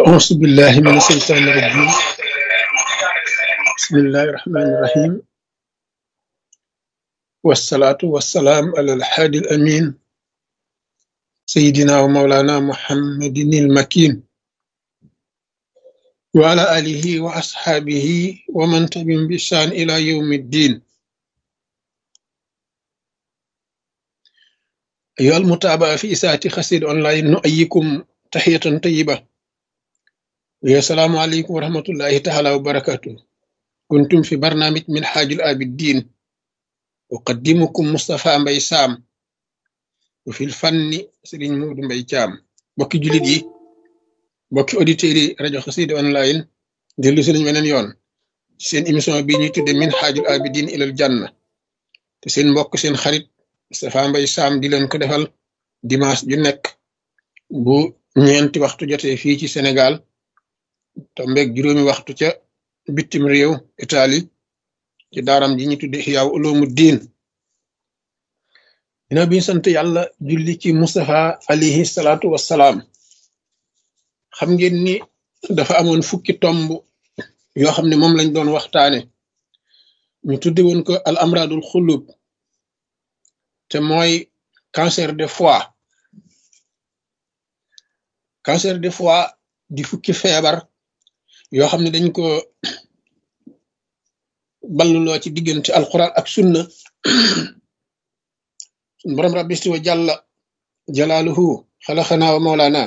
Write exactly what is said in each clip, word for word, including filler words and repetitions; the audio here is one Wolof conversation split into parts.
أعوذ بالله من الشيطان الرجيم بسم الله الرحمن الرحيم والصلاة والسلام على الحادي الأمين سيدنا ومولانا محمد المكين وعلى آله وأصحابه ومن تبعهم بإحسان إلى يوم الدين. أيها المتابعة في إساءة خسير أونلاين نؤيكم تحية طيبة والسلام عليكم ورحمة الله تعالى وبركاته. كنتم في برنامج من حاج الآبدين أقدمكم مصطفى مباي سام وفي الفن سيرين مود مباي جام. بوكي جوليت يي بوكي اوديتيري راديو خسيد اونلاين ديلو سيرين بنن يون سين ايميسيون بي ني تودé من حاج الآبدين إلى الجنة te seen mbokk seen xarit Moustapha Mbaye Sam di leen ko defal dimanche ju nekk bu ñeenti waxtu jotee fii ci Sénégal tombeeg juróomi waxtu ca bitim réew Italie ci daaram ji ñu tudde Ihya Ulumuddin. dina bi sant yàlla julli ci Moustapha alayhi salaatu wassalaam. xam ngeen ni dafa amoon fukki tomb yoo xam ne moom lañ doon waxtaane ñu tudde woon ko al amradul xulub te mooy cancer de foie. cancer de foie di fukki feebar yoo xam ne dañ ko balluloo ci diggante alquran ak sunna sun borom rabbi isti wa jàlla jalaaluhu xalaxanaa wa mawlaana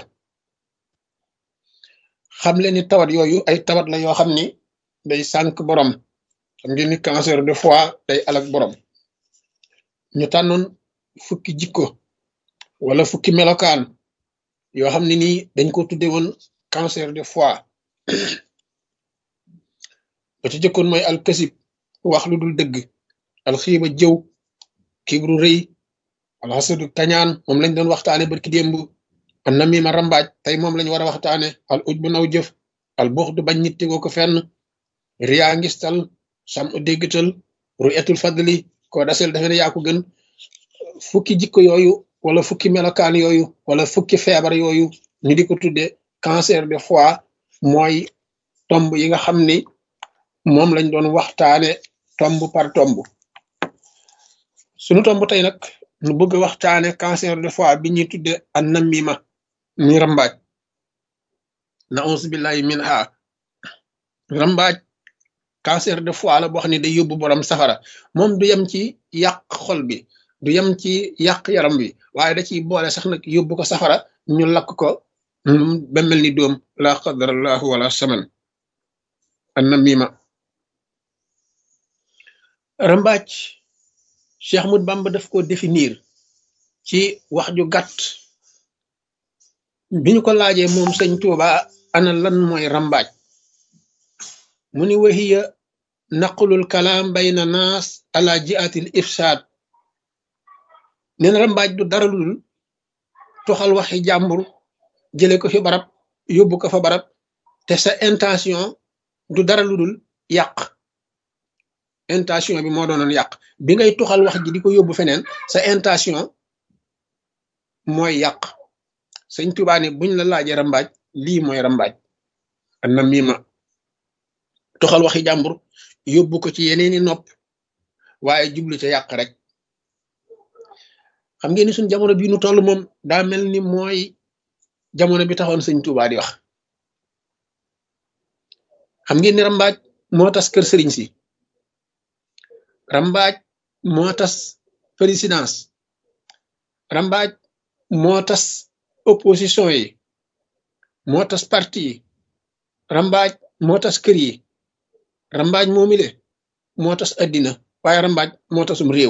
xam leen ni tawat yooyu ay tawat la yoo xam ni day sànk borom. xam ngeen ni cancer de foie day alak borom. ñu tànnoon fukki jikko wala fukki melokaan yoo xam ne nii dañ ko tudde woon cancer de foie. ba ci jëkkoon mooy alkasib wax lu dul dëgg, alxiiba jëw, kibru rëy, alxasadu kañaan moom lañ doon waxtaane barki démb. an namima rambaaj tey moom lañ war a waxtaane. al uj bu naw jëf, al buxdu bañ nit tegoo ko fenn, riyaa ngistal, sam u déggtal, ru'yatul fadli koo dasel dafe ne yaa ko gën. fukki jikko yooyu wala fukki melokaan yooyu wala fukki feebar yooyu ñu di ko tudde cancer de foie mooy tomb yi nga xam ni moom lañ doon waxtaane tomb par tomb. sunu tomb tey nag nu bëgg waxtaane cancer de foie bi ñuy tudde an namima mi rambaaj. na'uuzu billahi min ha. rambaaj cancer de foie la boo xam ne day yóbbu borom safara. moom du yem ci yàq xol bi, du yem ci yàq yaram bi, waaye da ciy boole sax nag yóbbu ko safara ñu lakk ko ba mel ni doom la qadarallahu wala saman. an namima rambaaj Cheikh Ahmad Bamba daf ko définir ci wax ju gàtt. bi ñu ko laajee moom sëñ Tuuba ana lan mooy rambaaj, mu ni wahiya naqlul kalaam bayna naas ala jiatil ifsaad. neen rambaaj du dara lu dul toxal waxi jàmbur jële ko fi barab yóbbu ko fa barab te sa intention du dara lu dul yàq. intention bi moo doonoon yàq. bi ngay toxal wax ji di ko yóbbu feneen sa intention mooy yàq. sëñ Tuubaa ne buñ la laajee rambaaj lii mooy rambaaj. an namima toxal waxi jàmbur yóbbu ko ci yeneeni nopp waaye jublu ca yàq rek. xam ngeen ni suñ jamono bii nu toll moom daa mel ni mooy jamono bi taxoon sëñ Tuubaa di wax. xam ngeen ni rambaaj moo tas kër sëriñ si, rambaaj moo tas présidence, rambaaj moo tas opposition yi, moo tas parti yi, rambaaj moo tas kër yi, rambaaj moomile moo tas addina, waaye rambaaj moo tasum réew.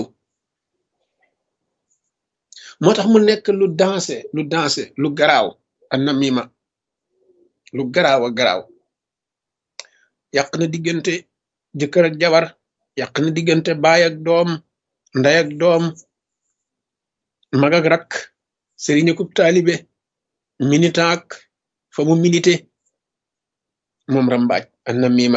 moo tax mu nekk lu dansé lu dansé lu garaaw. an namima lu garaaw a garaaw. yàq na diggante jëkkër ak jabar, yàq na diggante baay ak doom, ndey ak doom, mag ak rak, sëriñ ak taalibe, militant ak fa mu milité. moom rambaaj an namima.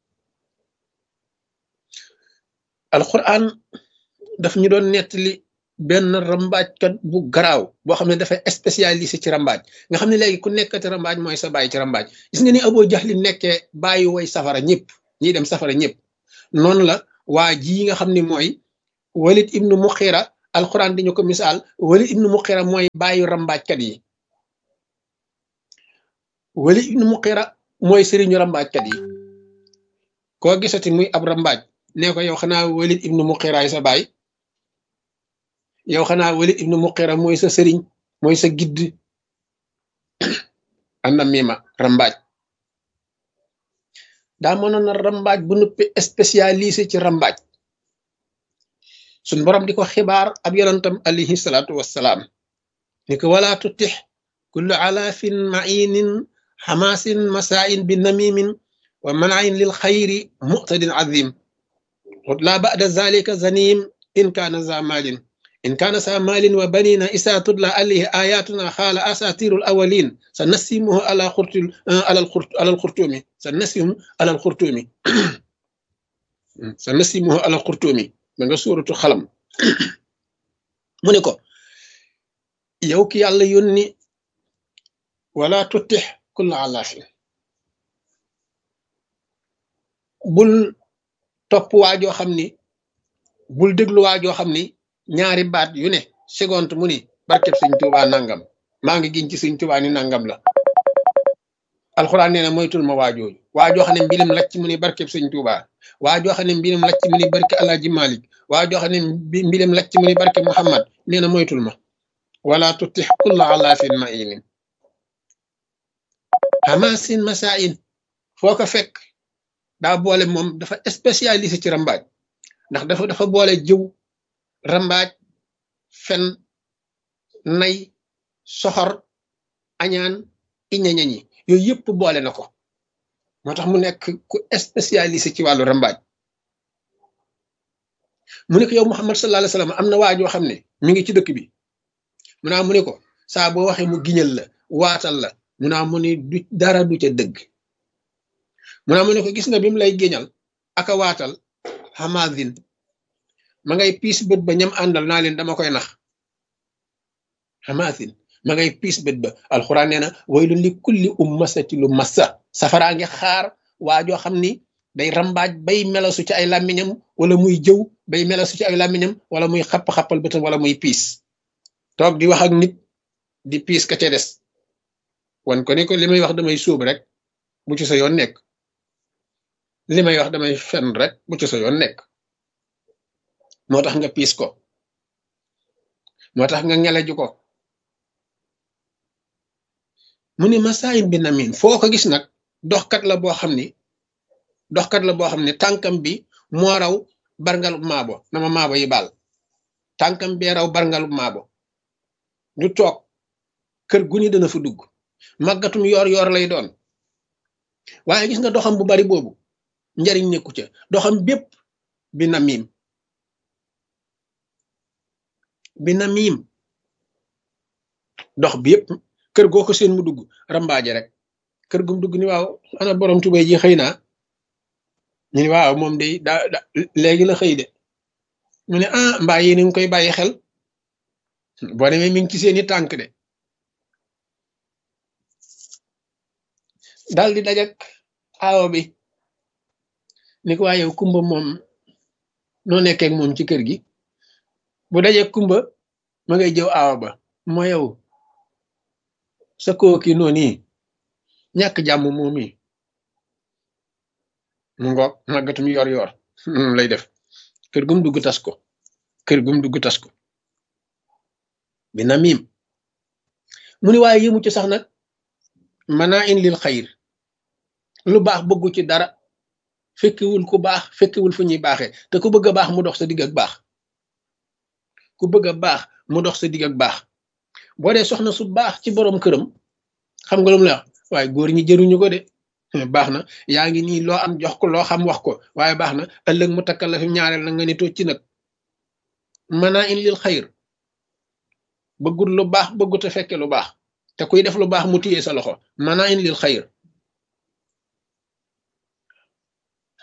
alquran daf ñu doon nettali benn rambaajkat bu garaaw boo xam ne dafa spécialisé ci rambaaj nga xam ne léegi ku nekkati rambaaj mooy sa bàyyi ci rambaaj gis nga ni Abu Jahl nekkee bàyyi way safara ñëpp ñiy dem safara ñëpp noonu la waa ji nga xam ne mooy Walid ibnu Muxira alquran dañu ko misaal Walid ibnu Muxira mooy bàyyi rambaajkat yi Walid ibnu Muxira mooy sëriñu rambaajkat yi koo gisati muy ab rambaaj nee ko yow xanaa Walid ibnu Muxira sa baay yow xanaa Walid ibnu Muxira mooy sa sëriñ mooy sa gidd anna mima rambaaj daa mënoon na rambaaj bu nuppi spécialisé ci rambaaj suñ borom di ko xibaar ab yonantam alayhi salaatu wassalaam ni ko wala tutix kullu alaafin mainin xamaasin masaain bi namimin wa manain lil xayri muqtadin azim la ba'da zalika zanim in kaana za malin in kaana sa malin wa banina isa tudla alayhi ayatuna xaala asatirul awalin sa nasimuhu ala xurtul alal xurt alal xurtumi sa nasimu alal xurtumi sa nasimuhu alal xurtumi ma nga suuratu xalam mu ne ko yow ki yàlla yónni wala tutix kulla alaafin bul topp waajoo xam ni bul déglu waajoo xam ni ñaari baat yu ne seconde mu ni barkeb sëñ Tuubaa nangam maa ngi giñ ci sëñ Tuubaa ni nangam la alxuraan nee na moytul ma waajooju waajoo xam ne mbilim lacc mu ni barkeb sëñ Tuubaa waajoo xam ne mbilim lacc mu ni barke Alaaji Malik waajoo xam ne mbilim lacc mu ni barke Muhammad nee na moytul ma wala tutix kulla alaafin mainin hamasin masain foo ko fekk daa boole moom dafa spécialisé ci rambaaj ndax dafa dafa boole jëw rambaaj fen nay soxor añaan iñañañi yooyu yëpp boole na ko moo tax mu nekk ku spécialisé ci wàllu rambaaj mu ne ko yow Muhammad sallallahu alayhi wasallam am na waajoo xam ne mi ngi ci dëkk bi mu naa mu ne ko saa boo waxee mu giñal la waatal la mu naa mu ne du dara du ca dëgg mu naa mu ne ko gis nga bi mu lay géñal aka waatal hamadin ma ngay piis bët ba ñam àndal naa leen dama koy nax hamadin ma ngay piis bët ba alxuraan nee na waylun li kulli ummasati lu massa safaraa ngi xaar waajoo xam ni day rambaaj bay melasu ci ay làmmiñam wala muy jëw bay melasu ci ay làmmiñam wala muy xapp-xappal bëtam wala muy piis toog di wax ak nit di piis ka ca des wan ko ni ko li may wax damay sóob rek bu ci sa yoon nekk li may wax damay fen rek bu ci sa yoon nekk moo tax nga piis ko moo tax nga ngeleju ko mu ni masaayin bi namin foo ko gis nag doxkat la boo xam ni doxkat la boo xam ne tànkam bi moo raw barngalub maabo nama maabo yi baal tànkam bee raw barngalub maabo du toog kër gu ni dana fa dugg màggatum yoor yoor lay doon waaye gis nga doxam bu bari boobu njariñ nekku ca doxam bépp bi namim bi namim dox bi yëpp kër goo ko seen mu dugg rambaaje rek kër gum dugg ni waaw ana borom tubay ji xëy naa ñu ni waaw moom day daa da léegi la xëy de mu ne ah mbaa yéen a ngi koy bàyyi xel boo demee mi ngi ci seeni tànk de daal di dajak aawo bi ni ko waa yow kumba moom noo nekkee ak moom ci kër gi bu dajak kumba ma ngay jëw aawo ba moo yow sa kooki noonu yi ñàkk jàmm moom yi mu ngoog màggatum yor yor moom lay def kër gum dugg tas ko kër gum dugg tas ko bi na miim mu ni waaye yëmu ci sax nag manaa in lil xayr lu baax bëggu ci dara fekkiwul ku baax fekkiwul fu ñuy baaxee te ku bëgg a baax mu dox sa digg ak baax ku bëgg a baax mu dox sa digg ak baax boo dee soxna su baax ci borom këram xam nga lu mu la wax waaye góor ñi jëruñu ko de baax na yaa ngi nii loo am jox ko loo xam wax ko waaye baax na ëllëg mu takkal la fi ñaareel na nga ni toog ci nag manaa in lil xayr bëggut lu baax bëggut a fekke lu baax te kuy def lu baax mu téye sa loxo manaa in lil xayr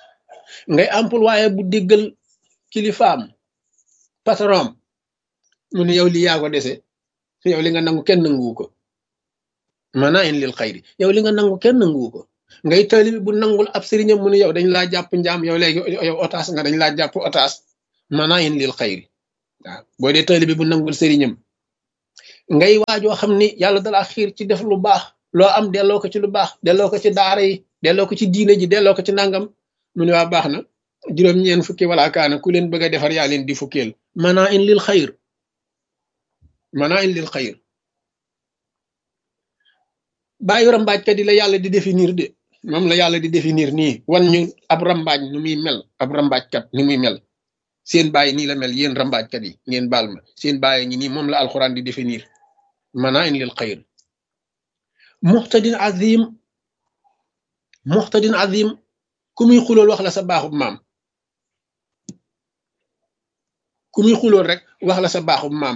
ngay employé bu déggal kilifaam patron mu ne yow li yaa ko dese yow li nga nangu kenn nanguwu ko maanaa in lil xayri yow li nga nangu kenn nanguwu ko ngay taalibi bu nangul ab sëriñam mu ne yow dañ laa jàpp njaam yow léegi yow otaas nga dañ laa jàpp otaas maanaa in lil xayri waaw boo dee taalibi bu nangul sëriñam ngay waajoo xam ni yàlla dalaa xiir ci def lu baax loo am delloo ko ci lu baax delloo ko ci daara yi delloo ko ci diine ji delloo ko ci nangam mu ne waa baax na juróom-ñeen fukki wala kaana ku leen bëgg a defar yaa leen di fukkeel maanaa in lil xayr maanaa in lil xayr bàyyi rambaajkat yi la yàlla di définir de moom la yàlla di définir nii wan ñu ab rambaaj nu muy mel ab rambaajkat ni muy mel seen bàyyi nii la mel yéen rambaajkat yi ngeen baal ma seen bàyyi ñi nii moom la alxuraan di définir maanaa in lil xayr muxtadin azim muxtadin azim ku muy xulool wax la sa baaxub maam ku muy xulool rek wax la sa baaxub maam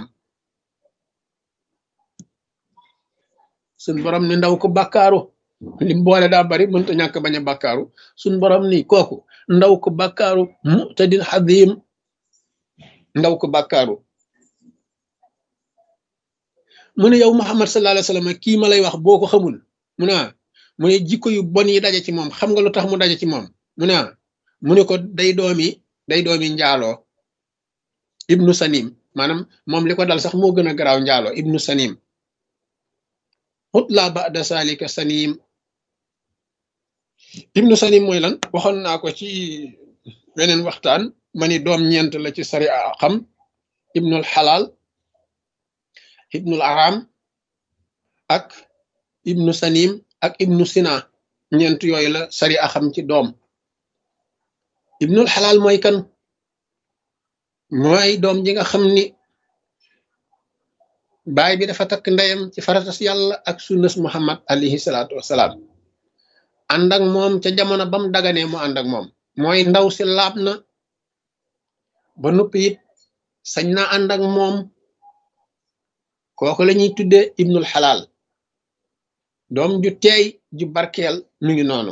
suñ borom ni ndaw ko bàkkaaru lim boole daa bari mënta ñàkk bañ a bàkkaaru suñ borom ni kooku ndaw ko bàkkaaru muxtadin azim ndaw ko bàkkaaru mu ne yow Muhammad sallallahu alayhi wa sallam kii ma lay wax boo ko xamul mu ne mu ne jikko yu bon yi daje ci moom xam nga lu tax mu daje ci moom mu ne mu ne ko day doomi day doomi njaaloo ibnu sanim maanaam moom li ko dal sax moo gën a garaaw njaaloo ibnu sanim xutla ba'da salika sanim ibnu sanim mooy lan waxoon naa ko ci weneen waxtaan ma ni doom ñeent la ci sari a xam ibnul xalaal ibnul aram ak ibnu sanim ak ibnu sina ñeent yooyu la sari a xam ci doom ibnul xalaal mooy kan mooy doom ji nga xam ni baay bi dafa takk ndeyam ci faratas yàlla ak sunnas muhammad alayhi salaatu wasalaam ànd ak moom ca jamono bam daganee mu ànd ak moom mooy ndaw si laab na ba noppi it sañ na ànd ak moom kooku la ñuy tuddee ibnul xalaal doom ju teey ju barkeel mi ngi noonu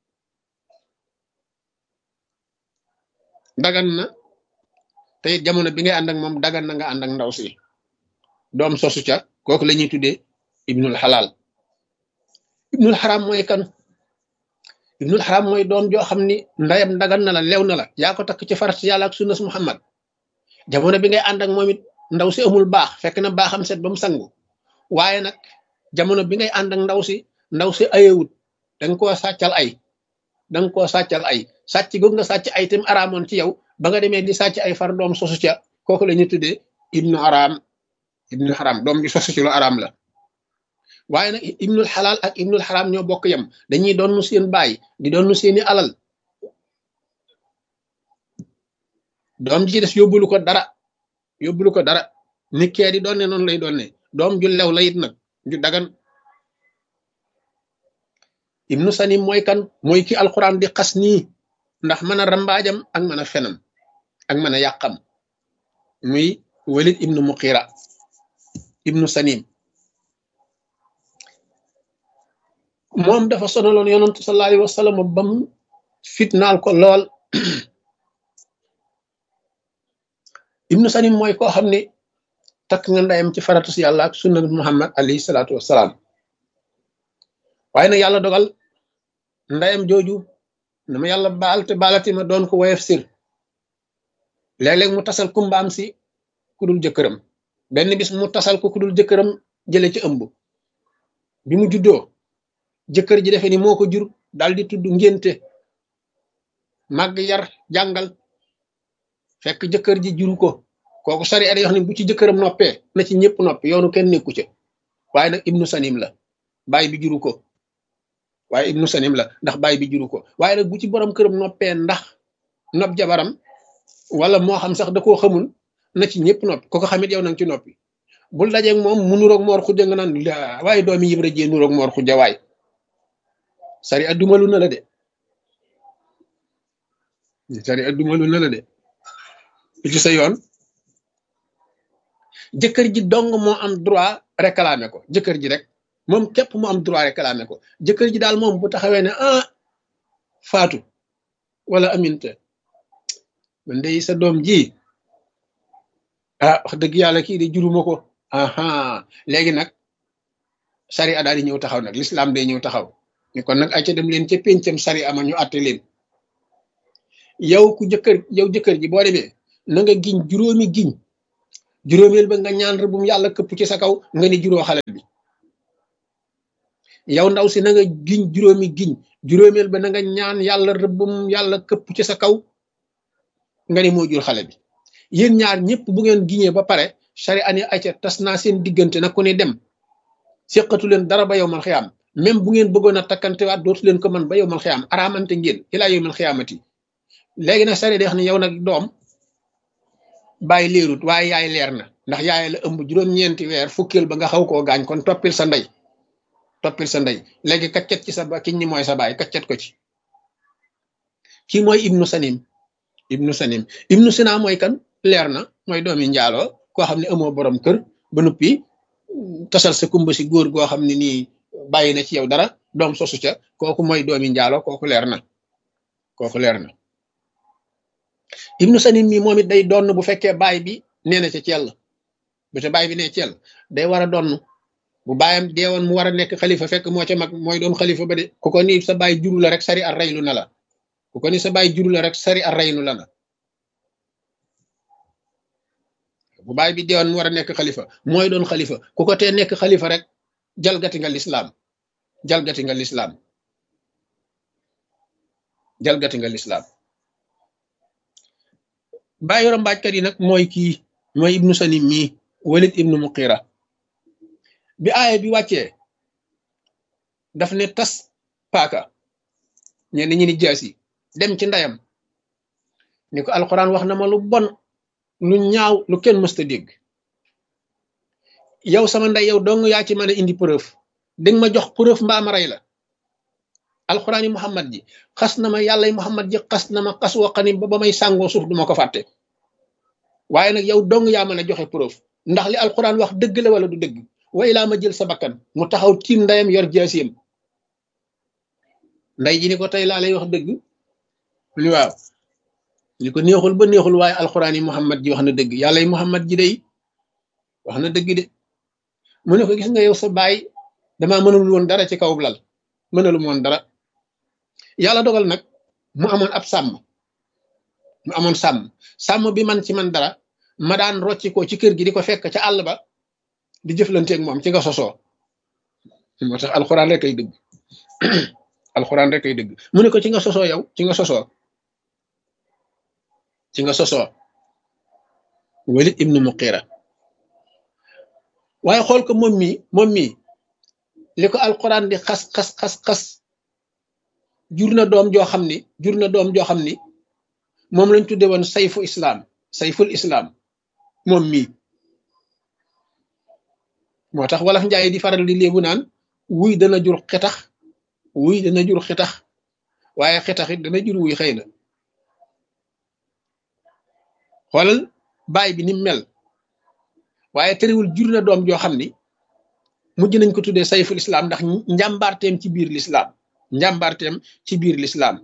dagan na te it jamono bi ngay ànd ak moom dagan na nga ànd ak ndaw si doom sosu ca kooku la ñuy tuddee ibnul xalaal ibnul xaram mooy kan ibnul xaram mooy doom joo xam ni ndayam dagan na la lew na la yaa ko takk ci farat yàlla ak sunnas muhammad jamono bi ngay ànd ak moom it ndaw si amul baax fekk na baaxam set ba mu sangu waaye nag jamono bi ngay ànd ak ndaw si ndaw si ayewut danga koo sàccal ay danga koo sàccal ay sàcc goog nga sàcc ay tam araamoon ci yow ba nga demee di sàcc ay far doom sosu ca kooku la ñuy tuddee ibnu haram ibnu haram doom bi sosu ci lu araam la waaye nag ibnul xalaal ak ibnul haram ñoo bokk yam dañuy doon seen baay di doon seeni alal doom ji des yóbbulu ko dara yóbbulu ko dara ni kee di doon ne noonu lay doon ne doom ju lew la it nag ju dagan ibnu sanim mooy kan mooy ki alquran di xas nii ndax mën a rambaajam ak mën a fenam ak mën a yàqam muy walid ibnu muqira ibnu sanim moom dafa sonaloon yonantu sallallahu alayhi wa sallam bam fitnaal ko lool ibnu sanim mooy koo xam ne takk nga ndeyam ci faratus yàlla ak sunna muhammad alayhi salaatu wassalaam waaye nag yàlla dogal ndeyam jooju na ma yàlla baal te baalati ma doon ko woyof sir léeg-léeg mu tasal kumbaam si ku dul jëkkëram benn bis mu tasal ko ku dul jëkkëram jële ci ëmb bi mu juddoo jëkkër ji defe ni moo ko jur daal di tudd ngénte màgg yar jàngal fekk jëkkër ji juru ko kooku sari ada yoo xam ne bu ci jëkkëram noppee na ci ñëpp noppi yoonu kenn nekku ca waaye nag ibnu sanim la baay bi juru ko waaye ibnu sanim la ndax baay bi juru ko waaye nag bu ci borom këram noppee ndax nopp jabaram wala moo xam sax da koo xamul na ci ñëpp noppi ko ko xamit yow nang ci noppi bul dajeeg moom mu nuroog moor xujja nga naan la waaye doomi yibra jee nuroog moor xujja waay sari addumalu na la de sari addumalu na la de ci sa yoon jëkkër ji dong moo am droit réclamer ko jëkkër ji rek moom képp moo am droit réclamer ko jëkkër ji daal moom bu taxawee ne ah faatu wala aminte man day sa doom ji ah wax dëgg yàlla kii de juruma ko aha léegi nag sari a daal di ñëw taxaw nag l'islam day ñëw taxaw ni kon nag ay ca dem leen ca péncam sari ama ñu àtte leen yow ku jëkkër yow jëkkër ji boo demee na nga giñ juróomi giñ juróomeel ba nga ñaan rëbbum yàlla këpp ci sa kaw nga ni juróo xale bi yow ndaw si na nga giñ juróomi giñ juróomeel ba na nga ñaan yàlla rëbbum yàlla këpp ci sa kaw nga ni moo jur xale bi yéen ñaar ñëpp bu ngeen giñee ba pare sari ani ayca tas naa seen diggante na ku ne dem séqatu leen dara ba yow mal xiyaam même bu ngeen bëggoon a takkantewaat dootu leen ko man ba yow mal xiyaam araamante ngeen ilaa yow mal xiyaamati léegi nag sari day wax ne yow nag doom bàyyi leerut waaye yaay leer na ndax yaay la ëmb juróom-ñeenti weer fukkeel ba nga xaw koo gaañ kon toppil sa ndey toppil sa ndey léegi kaccet ci sa ba kiñ ni mooy sa baay kaccet ko ci kii mooy ibnu sanim ibnu sanim ibnu sina mooy kan leer na mooy doomi njaaloo koo xam ne amoo borom kër ba noppi tasal sa kumba si góor goo xam ne nii bàyyi na ci yow dara doom sosu ca kooku mooy doomi njaaloo kooku leer na kooku leer na ibnu sanim mi moom it day donn bu fekkee baay bi nee na ca cell bu te baay bi nee cell day war a donn bu baayam deewoon mu war a nekk xalifa fekk moo ca mag mooy doon xalifa ba de ku ko ni sa baay juru la rek sari ar raylu na la ku ko ni sa baay juru la rek sari ar raylu la na bu baay bi deewoon mu war a nekk xalifa mooy doon xalifa ku ko tee nekk xalifa rek jalgati nga lislaam jalgati nga lislaam jalgati nga lislaam bàyyi rambaajkat yi nag mooy kii mooy ibnu sanim mii walid ibnu muqira bi aaya bi wàccee daf ne tas paaka ñenn ñi ni jaasi dem ci ndeyam ni ko alquran wax na ma lu bon lu ñaaw lu kenn mësta dégg yow sama ndey yow dong yaa ci mën a indi preuve danga ma jox preuve mbaa ma rey la alquran yi muhammad ji xas na ma yàlla yi muhammad ji xas na ma xas waqani ba ba may sàngoo suuf duma ko fàtte waaye nag yow dong yaa mën a joxe preuve ndax li alquran wax dëgg la wala du dëgg wa ilaa ma jël sa bakkan mu taxaw tiim ndeyam yor jaasiyam nday ji ni ko tey laa lay wax dëgg li waaw li ko neexul ba neexul waaye alquran yi muhammad ji wax na dëgg yàlla yi muhammad ji day wax na dëgg de mu ne ko gis nga yow sa baay damaa mënul woon dara ci kaw lal mënalum woon dara yàlla dogal nag mu amoon ab sàmm mu amoon sàmm sàmm bi man ci man dara ma daan rocci ko ci kër gi di ko fekk ca àll ba di jëflanteeg moom ci nga sosoo moo tax alxuraan rek ay dëgg alxuraan rek ay dëgg mu ne ko ci nga sosoo yow ci nga sosoo ci nga sosoo walid ibnu muqira waaye xool ko moom mii moom mii li ko alxuraan di xas xas xas xas jur na doom joo xam ni jur na doom joo xam ni moom lañ tudde woon sayfu islam sayful islam moom mii moo tax wolof njaay di faral di léebu naan wuy dana jur xetax wuy dana jur xetax waaye xetax it dana jur wuy xëy na xoolal baay bi ni mel waaye terewul jur na doom joo xam ni mujj nañ ko tuddee sayful islam ndax njàmbaarteem ci biir lislaam njàmbaarteem ci biir lislaam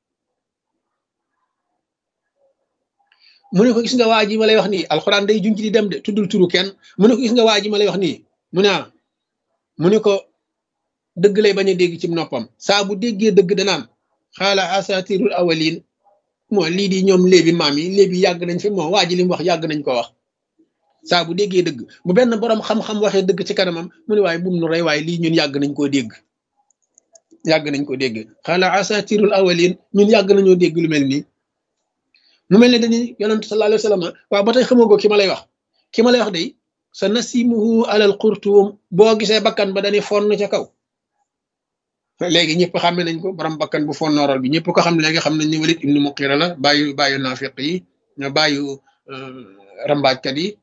mu ne ko gis nga waa ji ma lay wax nii alxuraan day junj di dem de tuddul turu kenn mu ne ko gis nga waa ji ma lay wax nii mu ne mu ne ko dëgg lay bañ a dégg ci noppam saa bu déggee dëgg danaan xaala asatirul awalin moo lii di ñoom léebi maam yi léebi yàgg nañ fi moo waa ji li mu wax yàgg nañ ko wax saa bu déggee dëgg bu benn borom xam-xam waxee dëgg ci kanamam mu ne waaye bum nu rey waaye lii ñun yàgg nañ koo dégg yàgg nañ koo dégg xaala asatirul awalin ñun yàgg nañoo dégg lu mel nii mu mel ne dañuy yonent sallallahu alayhi wa sallam waaw ba tey xamagoo ki ma lay wax ki ma lay wax day sa nasimuhu alal xurtuum boo gisee bakkan ba dañuy fonn ca kaw léegi ñëpp xàmme nañ ko borom bakkan bu fonnooral bi ñëpp ko xam léegi xam nañ ni Walid ibnu Muqira la bàyyu bàyyu naafiq yi ña bàyyu rambaajkat yi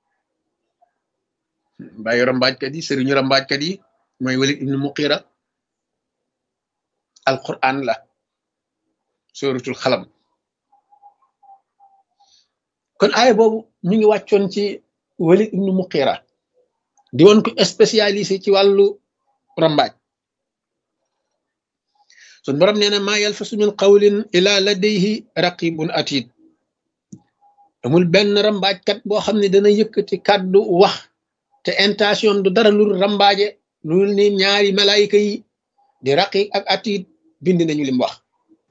bàyyu rambaajkat yi sëriñu rambaajkat yi mooy Walid ibnu Muqira alquran la suratul xalam kon aaya boobu ñu ngi wàccoon ci Walid ibnu Muqira di woon ko spécialisé ci wàllu rambaaj sun borom nee na maa yalfasu min qawlin ila ladayhi raqibun atid amul benn rambaajkat boo xam ne dana yëkkati kàddu wax te intention du dara lu rambaaje lu ni ñaari malaayika yi di raqiq ak atiid bind nañu lim wax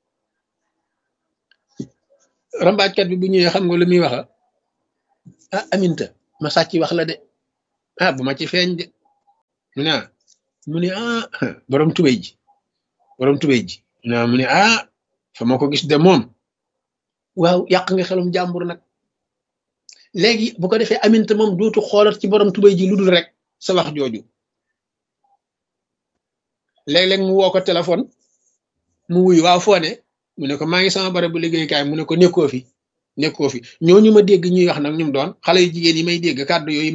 rambaajkat bi bu ñëwee xam nga lu muy waxa ah aminta ma sàcc wax la de ah bu ma ci feeñ de mu ne ah mu ne ah borom tubéy ji borom tubéy ji mu ne ah mu ne ah fa ma ko gis de moom waaw yàq nga xelum jàmbur nag léegi bu ko defee aminta moom dootu xoolat ci borom tubéy ji lu dul rek sa wax jooju léeg-léeg mu woo ko téléphone mu wuy waaw foo ne mu ne ko maa ngi sama barab bu liggéeykaay mu ne ko nekkoo fi nekkoo fi ñooñu ma dégg ñuy wax nag ñum doon xale yu jigéen yi may dégg kàddu yooyu